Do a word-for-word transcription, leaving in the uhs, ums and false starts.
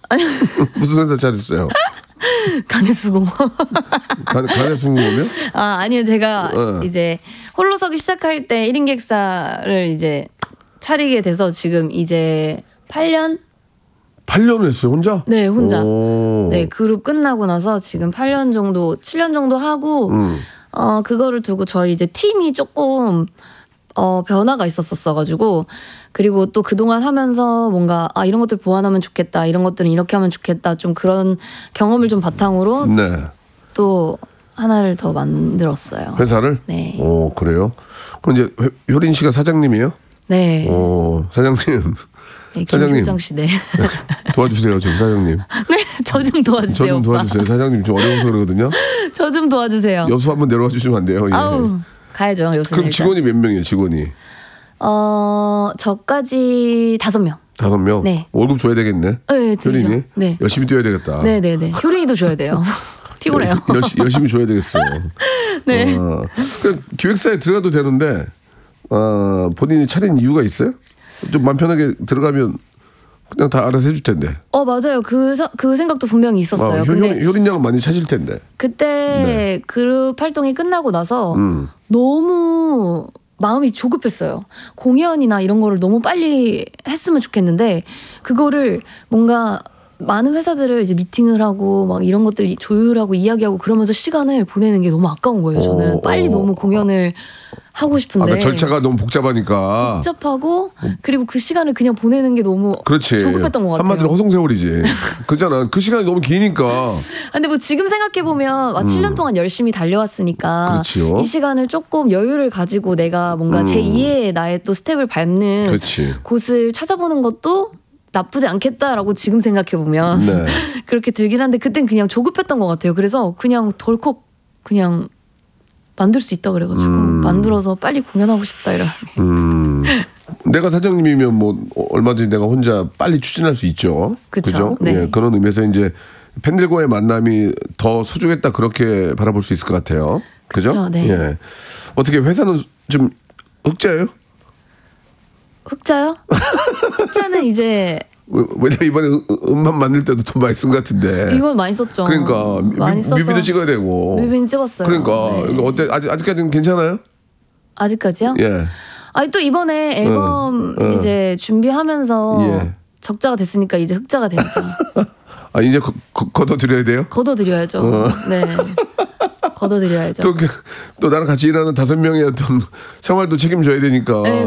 무슨 회사 차렸어요? 가내수공. 가, 가내수공이요? 아, 아니요. 제가 네. 이제 홀로서기 시작할 때 일 인 객사를 이제 차리게 돼서 지금 이제 팔 년? 팔 년을 했어요, 혼자? 네, 혼자. 오. 네, 그룹 끝나고 나서 지금 팔 년 정도, 칠 년 정도 하고, 음. 어, 그거를 두고 저희 이제 팀이 조금, 어, 변화가 있었었어가지고, 그리고 또 그동안 하면서 뭔가, 아, 이런 것들 보완하면 좋겠다, 이런 것들은 이렇게 하면 좋겠다, 좀 그런 경험을 좀 바탕으로 네. 또 하나를 더 만들었어요. 회사를? 네. 오, 그래요? 그럼 이제 회- 효린 씨가 사장님이에요? 네. 오, 사장님. 네, 사장님. 김효정 씨, 네. 도와주세요, 좀 사장님. 네, 저 좀 도와주세요. 저 좀 오빠. 도와주세요. 사장님 좀 어려워서 그러거든요. 저 좀 도와주세요. 여수 한번 내려와 주시면 안 돼요? 예. 아우, 가야죠, 요새. 그럼 직원이 몇 명이에요, 직원이? 어, 저까지 다섯 명. 다섯 명? 네. 월급 줘야 되겠네. 네, 드리죠. 효린이? 네. 열심히 뛰어야 되겠다. 네네네. 효린이도 줘야 돼요. 피곤해요. 열, 열심히 줘야 되겠어. 네. 어, 그냥 기획사에 들어가도 되는데, 어, 본인이 차린 이유가 있어요? 좀 마음 편하게 들어가면 그냥 다 알아서 해줄 텐데. 어, 맞아요. 그, 서- 그 생각도 분명히 있었어요. 어, 효, 근데 효린, 효린 양은 많이 찾을 텐데. 그때 네. 그룹 활동이 끝나고 나서 음. 너무 마음이 조급했어요. 공연이나 이런 거를 너무 빨리 했으면 좋겠는데 그거를 뭔가 많은 회사들을 이제 미팅을 하고 막 이런 것들 조율하고 이야기하고 그러면서 시간을 보내는 게 너무 아까운 거예요. 저는 어, 빨리 어. 너무 공연을 하고 싶은데 아까 그러니까 절차가 너무 복잡하니까. 복잡하고 그리고 그 시간을 그냥 보내는 게 너무 그렇지. 조급했던 것 같아요. 한마디로 허송세월이지. 그렇잖아. 그 시간이 너무 기니까. 근데 뭐 지금 생각해 보면 아, 칠 년 동안 열심히 달려왔으니까 음. 그렇지요. 이 시간을 조금 여유를 가지고 내가 뭔가 음. 제이의 나의 또 스텝을 밟는 그렇지. 곳을 찾아보는 것도 나쁘지 않겠다라고 지금 생각해 보면 네. 그렇게 들긴 한데 그땐 그냥 조급했던 것 같아요. 그래서 그냥 덜컥 그냥 만들 수 있다 그래가지고 음. 만들어서 빨리 공연하고 싶다 이런. 음. 내가 사장님이면 뭐 얼마든지 내가 혼자 빨리 추진할 수 있죠. 그쵸. 그죠? 네. 예, 그런 의미에서 이제 팬들과의 만남이 더 소중했다 그렇게 바라볼 수 있을 것 같아요. 그죠? 그쵸, 네. 예. 어떻게 회사는 좀 흑자예요? 흑자요? 흑자는 이제 왜- 왜냐면 이번에 음- 음반 만들 때도 돈 많이 쓴 것 같은데. 이건 많이 썼죠. 그러니까 많이 뮤, 써서 뮤비도 찍어야 되고. 뮤비는 찍었어요. 그러니까 네. 이거 어때? 아직 아직까지는 괜찮아요? 아직까지요? 예. 아니 또 이번에 앨범 어, 어. 이제 준비하면서 예. 적자가 됐으니까 이제 흑자가 돼야죠. 아 이제 거, 거, 걷어드려야 돼요? 걷어드려야죠. 네. 걷어드려야죠. 또, 그- 또 나랑 같이 일하는 다섯 명의 어떤 생활도 책임져야 되니까. 네,